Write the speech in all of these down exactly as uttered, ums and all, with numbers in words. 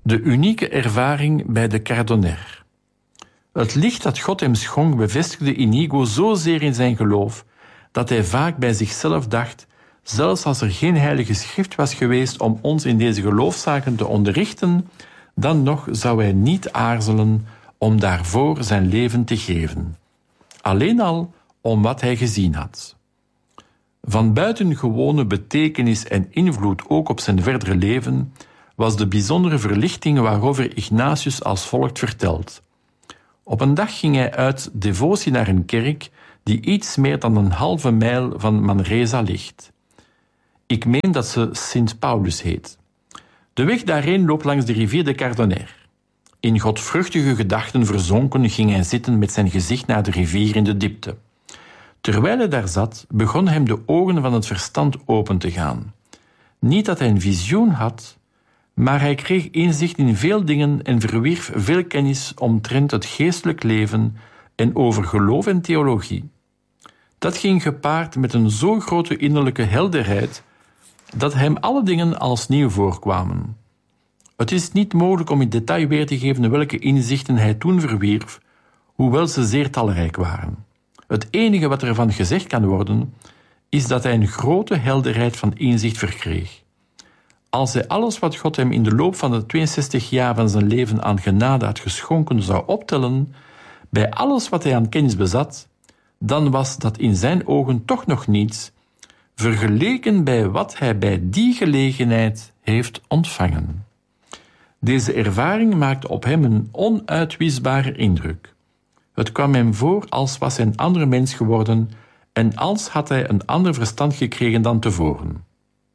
De unieke ervaring bij de Cardonner. Het licht dat God hem schonk bevestigde Inigo zozeer in zijn geloof dat hij vaak bij zichzelf dacht, zelfs als er geen heilige schrift was geweest om ons in deze geloofszaken te onderrichten, dan nog zou hij niet aarzelen om daarvoor zijn leven te geven. Alleen al om wat hij gezien had. Van buitengewone betekenis en invloed ook op zijn verdere leven was de bijzondere verlichting waarover Ignatius als volgt vertelt. Op een dag ging hij uit devotie naar een kerk die iets meer dan een halve mijl van Manresa ligt. Ik meen dat ze Sint Paulus heet. De weg daarheen loopt langs de rivier de Cardonner. In godvruchtige gedachten verzonken ging hij zitten met zijn gezicht naar de rivier in de diepte. Terwijl hij daar zat, begon hem de ogen van het verstand open te gaan. Niet dat hij een visioen had, maar hij kreeg inzicht in veel dingen en verwierf veel kennis omtrent het geestelijk leven en over geloof en theologie. Dat ging gepaard met een zo grote innerlijke helderheid dat hem alle dingen als nieuw voorkwamen. Het is niet mogelijk om in detail weer te geven welke inzichten hij toen verwierf, hoewel ze zeer talrijk waren. Het enige wat ervan gezegd kan worden, is dat hij een grote helderheid van inzicht verkreeg. Als hij alles wat God hem in de loop van de tweeënzestig jaar van zijn leven aan genade had geschonken zou optellen, bij alles wat hij aan kennis bezat, dan was dat in zijn ogen toch nog niets, vergeleken bij wat hij bij die gelegenheid heeft ontvangen. Deze ervaring maakte op hem een onuitwisbare indruk. Het kwam hem voor als was hij een andere mens geworden en als had hij een ander verstand gekregen dan tevoren.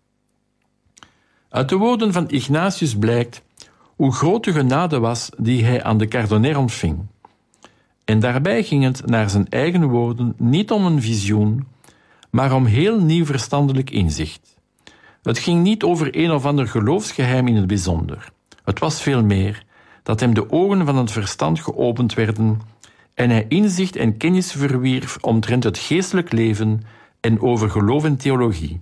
Uit de woorden van Ignatius blijkt hoe groot de genade was die hij aan de Cardonner ontving. En daarbij ging het naar zijn eigen woorden niet om een visioen, maar om heel nieuw verstandelijk inzicht. Het ging niet over een of ander geloofsgeheim in het bijzonder. Het was veel meer dat hem de ogen van het verstand geopend werden en hij inzicht en kennis verwierf omtrent het geestelijk leven en over geloof en theologie.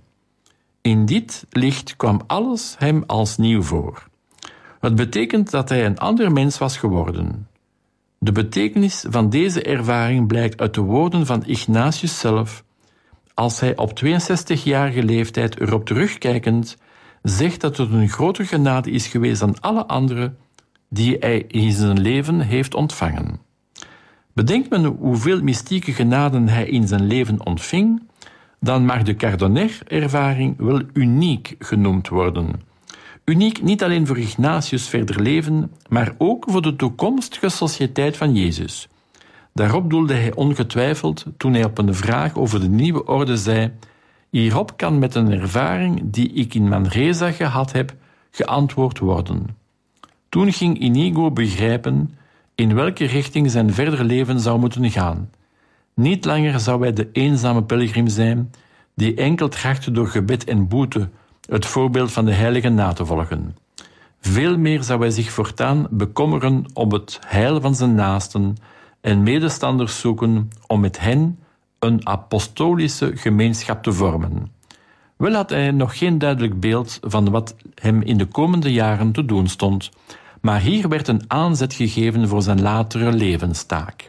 In dit licht kwam alles hem als nieuw voor. Het betekent dat hij een ander mens was geworden. De betekenis van deze ervaring blijkt uit de woorden van Ignatius zelf, als hij op tweeënzestigjarige leeftijd erop terugkijkend zegt dat het een grotere genade is geweest dan alle andere die hij in zijn leven heeft ontvangen. Bedenkt men hoeveel mystieke genaden hij in zijn leven ontving, dan mag de Cardonner-ervaring wel uniek genoemd worden. Uniek niet alleen voor Ignatius' verder leven, maar ook voor de toekomstige sociëteit van Jezus. Daarop doelde hij ongetwijfeld toen hij op een vraag over de nieuwe orde zei: hierop kan met een ervaring die ik in Manresa gehad heb, geantwoord worden. Toen ging Inigo begrijpen in welke richting zijn verdere leven zou moeten gaan. Niet langer zou hij de eenzame pelgrim zijn, die enkel trachtte door gebed en boete het voorbeeld van de heiligen na te volgen. Veel meer zou hij zich voortaan bekommeren om het heil van zijn naasten en medestanders zoeken om met hen een apostolische gemeenschap te vormen. Wel had hij nog geen duidelijk beeld van wat hem in de komende jaren te doen stond, maar hier werd een aanzet gegeven voor zijn latere levenstaak.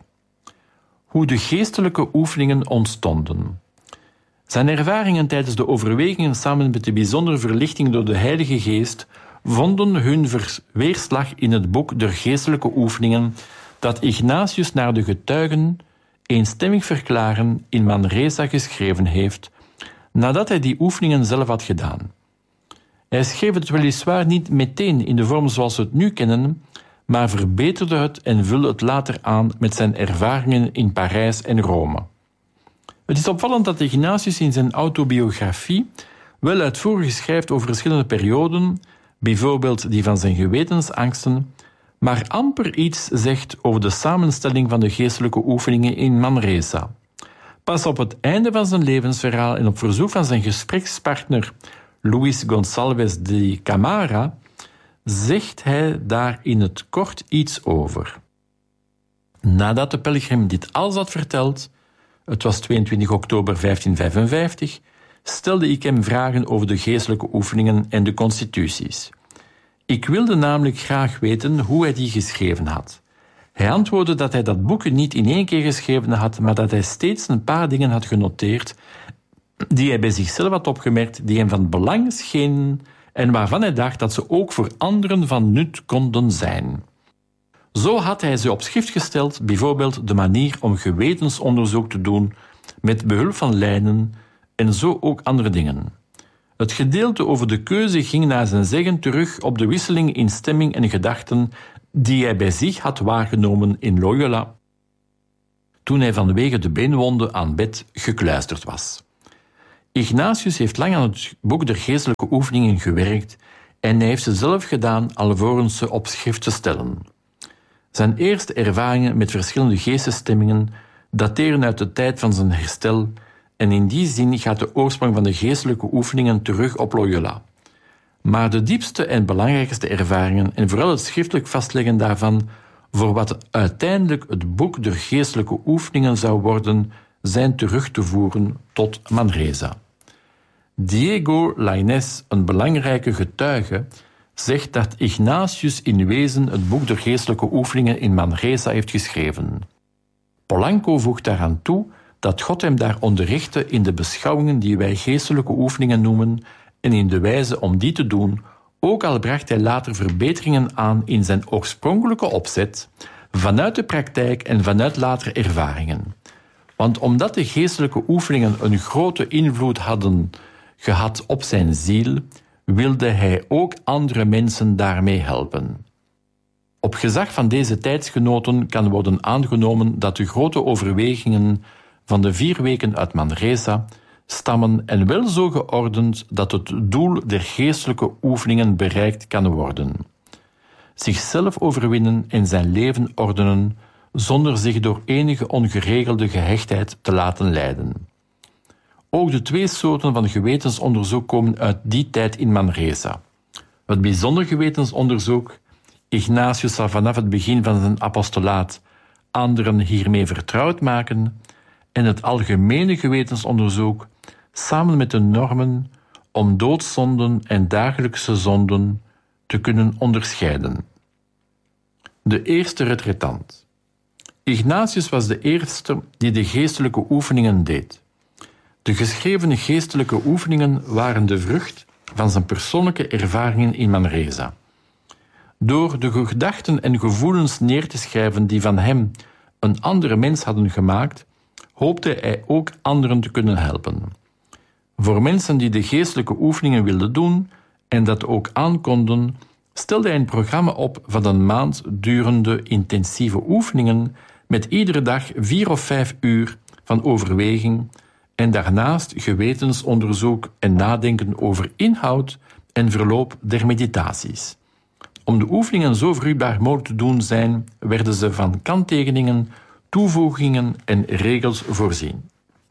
Hoe de geestelijke oefeningen ontstonden. Zijn ervaringen tijdens de overwegingen samen met de bijzondere verlichting door de Heilige Geest vonden hun weerslag in het boek der geestelijke oefeningen dat Ignatius naar de getuigen eenstemmig verklaren in Manresa geschreven heeft, nadat hij die oefeningen zelf had gedaan. Hij schreef het weliswaar niet meteen in de vorm zoals we het nu kennen, maar verbeterde het en vulde het later aan met zijn ervaringen in Parijs en Rome. Het is opvallend dat Ignatius in zijn autobiografie wel uitvoerig schrijft over verschillende perioden, bijvoorbeeld die van zijn gewetensangsten, maar amper iets zegt over de samenstelling van de geestelijke oefeningen in Manresa. Pas op het einde van zijn levensverhaal en op verzoek van zijn gesprekspartner Luis Gonçalves de Camara zegt hij daar in het kort iets over. Nadat de pelgrim dit alles had verteld, het was tweeëntwintig oktober vijftienhonderdvijfenvijftig, stelde ik hem vragen over de geestelijke oefeningen en de constituties. Ik wilde namelijk graag weten hoe hij die geschreven had. Hij antwoordde dat hij dat boek niet in één keer geschreven had, maar dat hij steeds een paar dingen had genoteerd die hij bij zichzelf had opgemerkt, die hem van belang schenen en waarvan hij dacht dat ze ook voor anderen van nut konden zijn. Zo had hij ze op schrift gesteld, bijvoorbeeld de manier om gewetensonderzoek te doen met behulp van lijnen en zo ook andere dingen. Het gedeelte over de keuze ging naar zijn zeggen terug op de wisseling in stemming en gedachten die hij bij zich had waargenomen in Loyola toen hij vanwege de beenwonde aan bed gekluisterd was. Ignatius heeft lang aan het boek der geestelijke oefeningen gewerkt en hij heeft ze zelf gedaan alvorens ze op schrift te stellen. Zijn eerste ervaringen met verschillende geestesstemmingen dateren uit de tijd van zijn herstel en in die zin gaat de oorsprong van de geestelijke oefeningen terug op Loyola. Maar de diepste en belangrijkste ervaringen en vooral het schriftelijk vastleggen daarvan voor wat uiteindelijk het boek der geestelijke oefeningen zou worden, zijn terug te voeren tot Manresa. Diego Lainez, een belangrijke getuige, zegt dat Ignatius in wezen het boek der geestelijke oefeningen in Manresa heeft geschreven. Polanco voegt daaraan toe dat God hem daar onderrichtte in de beschouwingen die wij geestelijke oefeningen noemen en in de wijze om die te doen, ook al bracht hij later verbeteringen aan in zijn oorspronkelijke opzet, vanuit de praktijk en vanuit latere ervaringen. Want omdat de geestelijke oefeningen een grote invloed hadden gehad op zijn ziel, wilde hij ook andere mensen daarmee helpen. Op gezag van deze tijdsgenoten kan worden aangenomen dat de grote overwegingen van de vier weken uit Manresa stammen en wel zo geordend dat het doel der geestelijke oefeningen bereikt kan worden. Zichzelf overwinnen en zijn leven ordenen zonder zich door enige ongeregelde gehechtheid te laten leiden. Ook de twee soorten van gewetensonderzoek komen uit die tijd in Manresa. Het bijzonder gewetensonderzoek, Ignatius zal vanaf het begin van zijn apostolaat anderen hiermee vertrouwd maken, en het algemene gewetensonderzoek, samen met de normen om doodszonden en dagelijkse zonden te kunnen onderscheiden. De eerste retretant. Ignatius was de eerste die de geestelijke oefeningen deed. De geschreven geestelijke oefeningen waren de vrucht van zijn persoonlijke ervaringen in Manresa. Door de gedachten en gevoelens neer te schrijven die van hem een andere mens hadden gemaakt, hoopte hij ook anderen te kunnen helpen. Voor mensen die de geestelijke oefeningen wilden doen en dat ook aankonden, stelde hij een programma op van een maand durende intensieve oefeningen met iedere dag vier of vijf uur van overweging en daarnaast gewetensonderzoek en nadenken over inhoud en verloop der meditaties. Om de oefeningen zo vruchtbaar mogelijk te doen zijn, werden ze van kanttekeningen, toevoegingen en regels voorzien.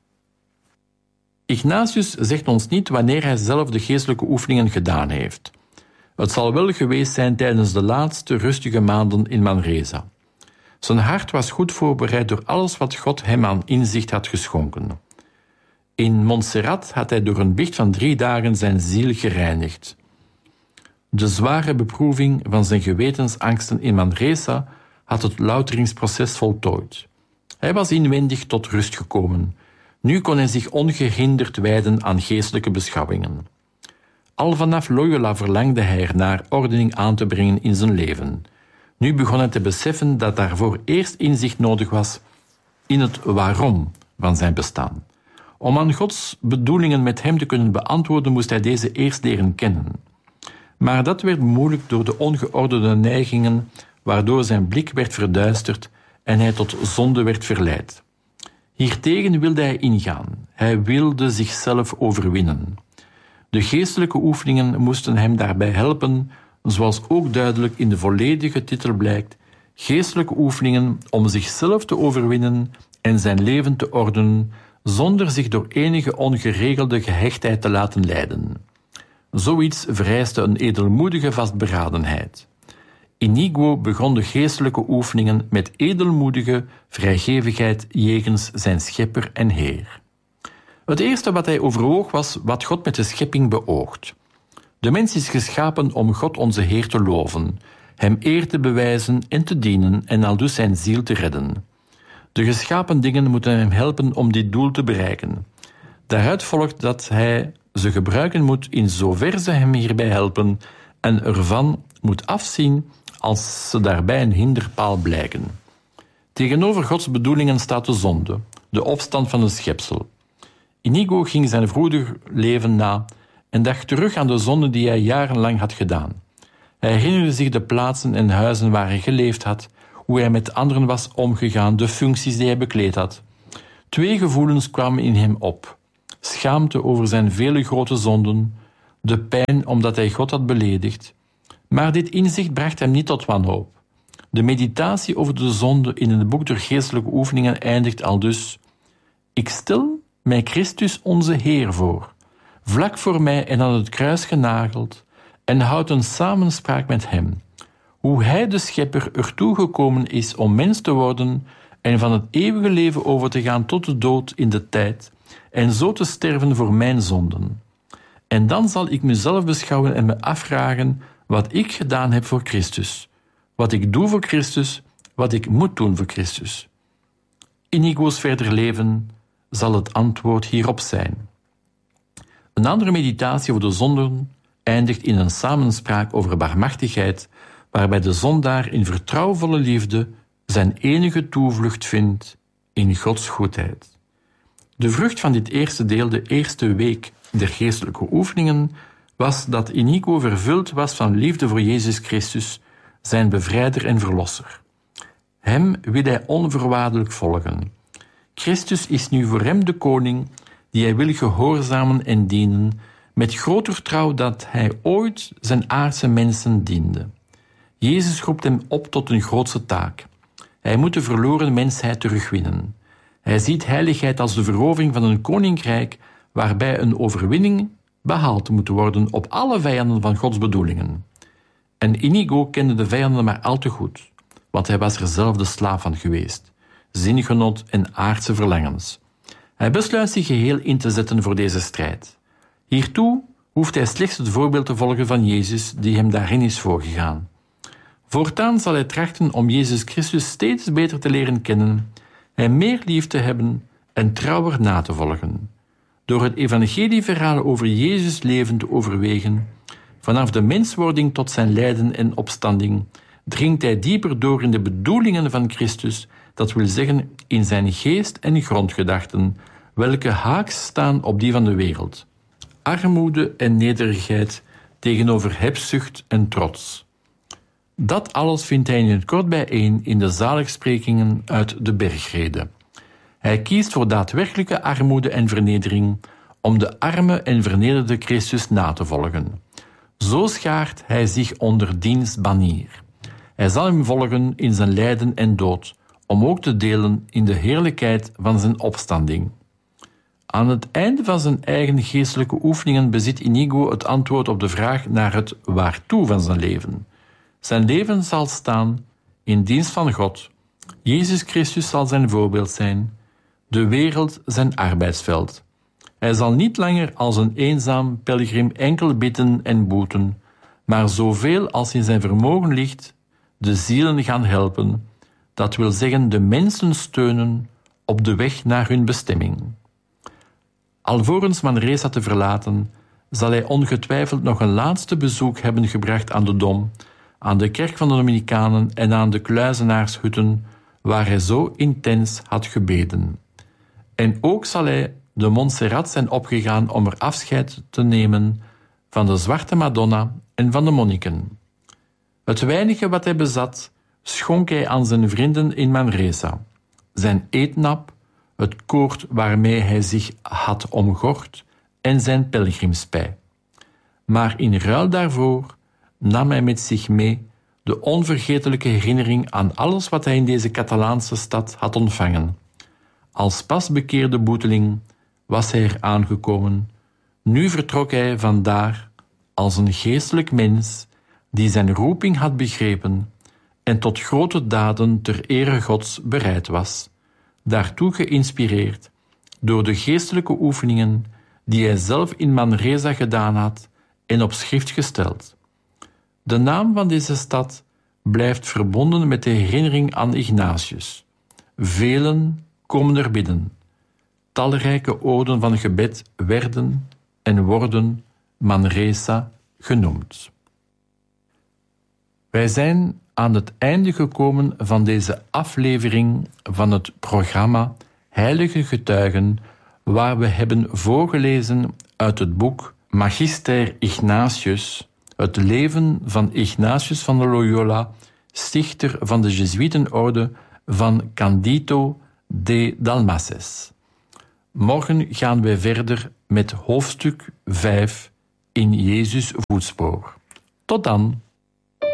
Ignatius zegt ons niet wanneer hij zelf de geestelijke oefeningen gedaan heeft. Het zal wel geweest zijn tijdens de laatste rustige maanden in Manresa. Zijn hart was goed voorbereid door alles wat God hem aan inzicht had geschonken. In Montserrat had hij door een biecht van drie dagen zijn ziel gereinigd. De zware beproeving van zijn gewetensangsten in Manresa had het louteringsproces voltooid. Hij was inwendig tot rust gekomen. Nu kon hij zich ongehinderd wijden aan geestelijke beschouwingen. Al vanaf Loyola verlangde hij ernaar ordening aan te brengen in zijn leven. Nu begon hij te beseffen dat daarvoor eerst inzicht nodig was in het waarom van zijn bestaan. Om aan Gods bedoelingen met hem te kunnen beantwoorden, moest hij deze eerst leren kennen. Maar dat werd moeilijk door de ongeordende neigingen, waardoor zijn blik werd verduisterd en hij tot zonde werd verleid. Hiertegen wilde hij ingaan. Hij wilde zichzelf overwinnen. De geestelijke oefeningen moesten hem daarbij helpen, zoals ook duidelijk in de volledige titel blijkt, geestelijke oefeningen om zichzelf te overwinnen en zijn leven te ordenen, zonder zich door enige ongeregelde gehechtheid te laten leiden. Zoiets vereiste een edelmoedige vastberadenheid. Inigo begon de geestelijke oefeningen met edelmoedige vrijgevigheid jegens zijn schepper en Heer. Het eerste wat hij overwoog was wat God met de schepping beoogt. De mens is geschapen om God onze Heer te loven, hem eer te bewijzen en te dienen en aldus zijn ziel te redden. De geschapen dingen moeten hem helpen om dit doel te bereiken. Daaruit volgt dat hij ze gebruiken moet in zover ze hem hierbij helpen en ervan moet afzien als ze daarbij een hinderpaal blijken. Tegenover Gods bedoelingen staat de zonde, de opstand van een schepsel. Inigo ging zijn vroeger leven na en dacht terug aan de zonde die hij jarenlang had gedaan. Hij herinnerde zich de plaatsen en huizen waar hij geleefd had, hoe hij met anderen was omgegaan, de functies die hij bekleed had. Twee gevoelens kwamen in hem op: schaamte over zijn vele grote zonden, de pijn omdat hij God had beledigd. Maar dit inzicht bracht hem niet tot wanhoop. De meditatie over de zonde in het boek der geestelijke oefeningen eindigt aldus: ik stel mij Christus onze Heer voor, vlak voor mij en aan het kruis genageld, en houd een samenspraak met hem. Hoe hij, de schepper, ertoe gekomen is om mens te worden en van het eeuwige leven over te gaan tot de dood in de tijd, en zo te sterven voor mijn zonden. En dan zal ik mezelf beschouwen en me afvragen wat ik gedaan heb voor Christus, wat ik doe voor Christus, wat ik moet doen voor Christus. Inigo's verder leven zal het antwoord hierop zijn. Een andere meditatie over de zonden eindigt in een samenspraak over barmhartigheid, waarbij de zondaar in vertrouwvolle liefde zijn enige toevlucht vindt in Gods goedheid. De vrucht van dit eerste deel, de eerste week der geestelijke oefeningen, was dat Inigo vervuld was van liefde voor Jezus Christus, zijn bevrijder en verlosser. Hem wil hij onvoorwaardelijk volgen. Christus is nu voor hem de koning die hij wil gehoorzamen en dienen, met groter trouw dat hij ooit zijn aardse mensen diende. Jezus roept hem op tot een grootse taak. Hij moet de verloren mensheid terugwinnen. Hij ziet heiligheid als de verovering van een koninkrijk waarbij een overwinning behaald moet worden op alle vijanden van Gods bedoelingen. En Inigo kende de vijanden maar al te goed, want hij was er zelf de slaaf van geweest, zingenot en aardse verlangens. Hij besluit zich geheel in te zetten voor deze strijd. Hiertoe hoeft hij slechts het voorbeeld te volgen van Jezus, die hem daarin is voorgegaan. Voortaan zal hij trachten om Jezus Christus steeds beter te leren kennen, hem meer lief te hebben en trouwer na te volgen. Door het evangelieverhaal over Jezus' leven te overwegen, vanaf de menswording tot zijn lijden en opstanding, dringt hij dieper door in de bedoelingen van Christus, dat wil zeggen in zijn geest en grondgedachten, welke haaks staan op die van de wereld. Armoede en nederigheid tegenover hebzucht en trots. Dat alles vindt hij in het kort bijeen in de zaligsprekingen uit de bergrede. Hij kiest voor daadwerkelijke armoede en vernedering om de arme en vernederde Christus na te volgen. Zo schaart hij zich onder diens banier. Hij zal hem volgen in zijn lijden en dood, om ook te delen in de heerlijkheid van zijn opstanding. Aan het einde van zijn eigen geestelijke oefeningen bezit Inigo het antwoord op de vraag naar het waartoe van zijn leven. Zijn leven zal staan in dienst van God. Jezus Christus zal zijn voorbeeld zijn, de wereld zijn arbeidsveld. Hij zal niet langer als een eenzaam pelgrim enkel bidden en boeten, maar zoveel als in zijn vermogen ligt, de zielen gaan helpen, dat wil zeggen de mensen steunen op de weg naar hun bestemming. Alvorens Manresa te verlaten, zal hij ongetwijfeld nog een laatste bezoek hebben gebracht aan de Dom, aan de kerk van de Dominicanen en aan de kluizenaarshutten, waar hij zo intens had gebeden. En ook zal hij de Montserrat zijn opgegaan om er afscheid te nemen van de Zwarte Madonna en van de monniken. Het weinige wat hij bezat, schonk hij aan zijn vrienden in Manresa. Zijn eetnap, het koord waarmee hij zich had omgord en zijn pelgrimspij. Maar in ruil daarvoor nam hij met zich mee de onvergetelijke herinnering aan alles wat hij in deze Catalaanse stad had ontvangen. Als pasbekeerde boeteling was hij er aangekomen. Nu vertrok hij vandaar als een geestelijk mens die zijn roeping had begrepen en tot grote daden ter ere Gods bereid was, daartoe geïnspireerd door de geestelijke oefeningen die hij zelf in Manresa gedaan had en op schrift gesteld. De naam van deze stad blijft verbonden met de herinnering aan Ignatius. Velen komen er binnen. Talrijke oden van gebed werden en worden Manresa genoemd. Wij zijn aan het einde gekomen van deze aflevering van het programma Heilige Getuigen, waar we hebben voorgelezen uit het boek Magister Ignatius, het leven van Ignatius van Loyola, stichter van de Jezuïetenorde van Candido de Dalmases. Morgen gaan wij verder met hoofdstuk vijf in Jezus' voetspoor. Tot dan!